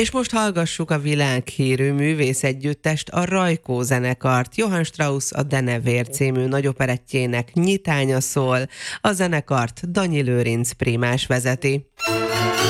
És most hallgassuk a világhírű művészegyüttest, a Rajkó zenekart. Johann Strauss a Denevér című nagyoperettjének nyitánya szól. A zenekart Danyi Lőrinc prímás vezeti.